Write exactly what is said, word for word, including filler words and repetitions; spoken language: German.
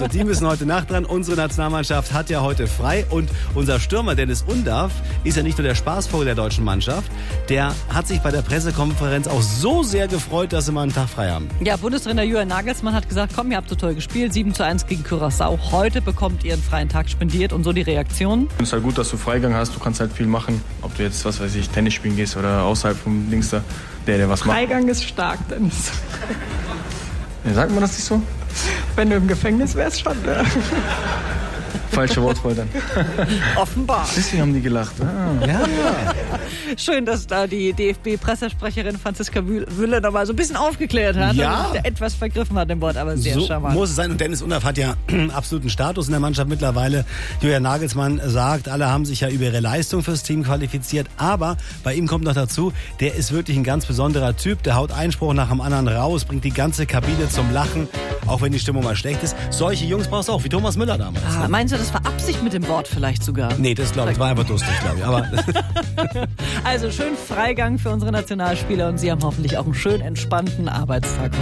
Also, die müssen heute Nacht dran. Unsere Nationalmannschaft hat ja heute frei. Und unser Stürmer Dennis Undaff ist ja nicht nur der Spaßvogel der deutschen Mannschaft. Der hat sich bei der Pressekonferenz auch so sehr gefreut, dass sie mal einen Tag frei haben. Ja, Bundestrainer Julian Nagelsmann hat gesagt, komm, ihr habt so toll gespielt. sieben zu eins gegen Curaçao. Heute bekommt ihr einen freien Tag spendiert. Und so die Reaktion. Es ist halt gut, dass du Freigang hast. Du kannst halt viel machen. Ob du jetzt, was weiß ich, Tennis spielen gehst oder außerhalb vom Dings da. Der, der was macht. Freigang ist stark, Dennis. Ja, sagt man das nicht so? Wenn du im Gefängnis wärst, schon. Ne? Falsche Wortwahl dann. Offenbar. Deswegen haben die gelacht. Ah. Ja. Schön, dass da die D F B-Pressesprecherin Franziska Wülle noch mal so ein bisschen aufgeklärt hat. Ja. Und etwas vergriffen hat im Wort, aber sehr So charmant. muss es sein. Und Dennis Undaff hat ja absoluten Status in der Mannschaft mittlerweile. Julian Nagelsmann sagt, alle haben sich ja über ihre Leistung fürs Team qualifiziert. Aber bei ihm kommt noch dazu, der ist wirklich ein ganz besonderer Typ. Der haut einen Spruch nach dem anderen raus, bringt die ganze Kabine zum Lachen, auch wenn die Stimmung mal schlecht ist. Solche Jungs brauchst du auch, wie Thomas Müller damals. Ah, meinst du, das war Absicht mit dem Wort vielleicht sogar? Nee, das glaube ich, war einfach lustig, glaube ich. Aber Also schön Freigang für unsere Nationalspieler und sie haben hoffentlich auch einen schön entspannten Arbeitstag.